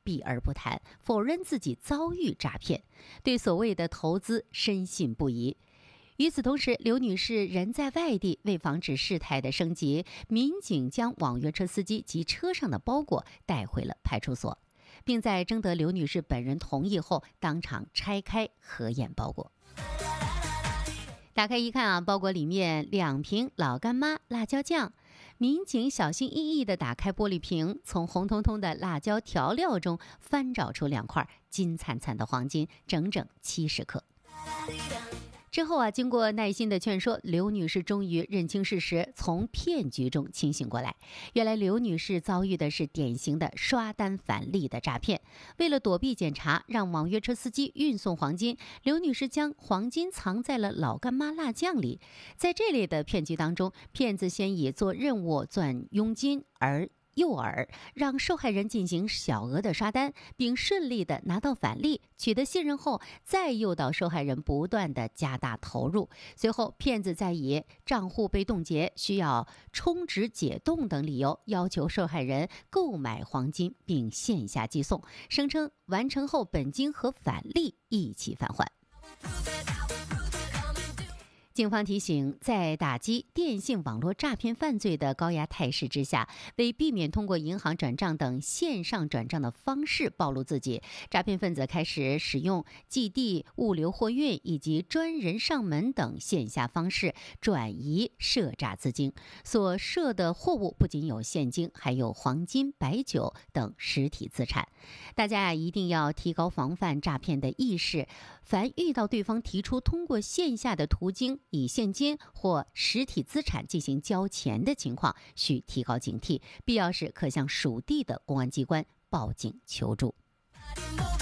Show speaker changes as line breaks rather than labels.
避而不谈，否认自己遭遇诈骗，对所谓的投资深信不疑。与此同时，刘女士人在外地，为防止事态的升级，民警将网约车司机及车上的包裹带回了派出所，并在征得刘女士本人同意后，当场拆开核验包裹。打开一看包裹里面2瓶老干妈辣椒酱。民警小心翼翼地打开玻璃瓶，从红彤彤的辣椒调料中翻找出2块金灿灿的黄金，整整70克。之后经过耐心的劝说，刘女士终于认清事实，从骗局中清醒过来。原来刘女士遭遇的是典型的刷单返利的诈骗。为了躲避检查，让网约车司机运送黄金，刘女士将黄金藏在了老干妈辣酱里。在这类的骗局当中，骗子先以做任务赚佣金而诱饵，让受害人进行小额的刷单，并顺利的拿到返利，取得信任后，再诱导受害人不断的加大投入。随后，骗子再以账户被冻结、需要充值解冻等理由，要求受害人购买黄金并线下寄送，声称完成后本金和返利一起返还。警方提醒，在打击电信网络诈骗犯罪的高压态势之下，为避免通过银行转账等线上转账的方式暴露自己，诈骗分子开始使用寄递、物流货运以及专人上门等线下方式转移涉诈资金。所涉的货物不仅有现金，还有黄金、白酒等实体资产。大家一定要提高防范诈骗的意识，凡遇到对方提出通过线下的途径以现金或实体资产进行交钱的情况，需提高警惕，必要时可向属地的公安机关报警求助。